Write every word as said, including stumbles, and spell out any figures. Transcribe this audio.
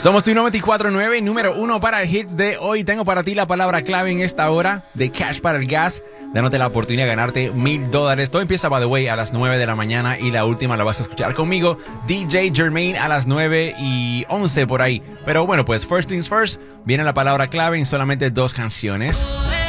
Somos tu noventa y cuatro punto nueve, número uno para el hits de hoy. Tengo para ti la palabra clave en esta hora de Cash para el Gas, dándote la oportunidad de ganarte mil dólares. Todo empieza, by the way, a las nueve de la mañana y la última la vas a escuchar conmigo, D J Jermaine, a las nueve y once por ahí. Pero bueno, pues first things first, viene la palabra clave en solamente dos canciones.